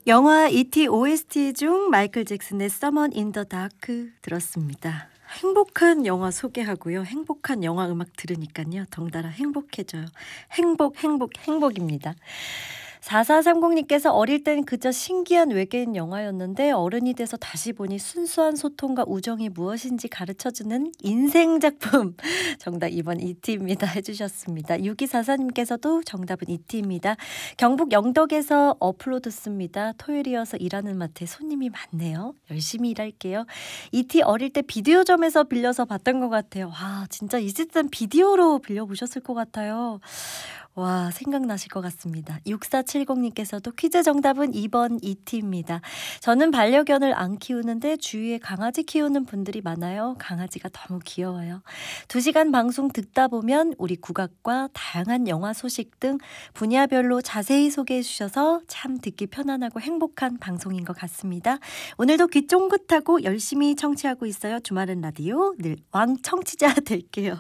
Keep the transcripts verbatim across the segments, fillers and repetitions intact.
영화 이티 오에스티 중 마이클 잭슨의 Someone in the Dark 들었습니다. 행복한 영화 소개하고요. 행복한 영화 음악 들으니까요. 덩달아 행복해져요. 행복, 행복, 행복입니다. 사사삼공님께서 어릴 땐 그저 신기한 외계인 영화였는데 어른이 돼서 다시 보니 순수한 소통과 우정이 무엇인지 가르쳐주는 인생 작품. 정답 이 번 이티입니다. 해주셨습니다. 육이사사님께서도 정답은 이티입니다. 경북 영덕에서 업로드습니다. 토요일이어서 일하는 마트에 손님이 많네요. 열심히 일할게요. 이티 어릴 때 비디오점에서 빌려서 봤던 것 같아요. 와, 진짜 이집땐 비디오로 빌려보셨을 것 같아요. 와, 생각나실 것 같습니다. 육사칠공님께서도 퀴즈 정답은 이 번 이티입니다. 저는 반려견을 안 키우는데 주위에 강아지 키우는 분들이 많아요. 강아지가 너무 귀여워요. 두 시간 방송 듣다 보면 우리 국악과 다양한 영화 소식 등 분야별로 자세히 소개해 주셔서 참 듣기 편안하고 행복한 방송인 것 같습니다. 오늘도 귀 쫑긋하고 열심히 청취하고 있어요. 주말은 라디오 늘 왕청취자 될게요.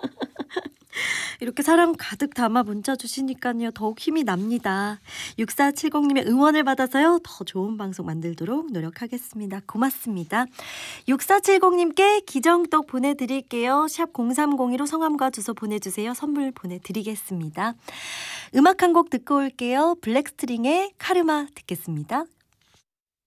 이렇게 사랑 가득 담아 문자 주시니까요. 더욱 힘이 납니다. 육사칠공님의 응원을 받아서요. 더 좋은 방송 만들도록 노력하겠습니다. 고맙습니다. 육사칠공님께 기정떡 보내드릴게요. 샵 공삼공이로 성함과 주소 보내주세요. 선물 보내드리겠습니다. 음악 한 곡 듣고 올게요. 블랙스트링의 카르마 듣겠습니다.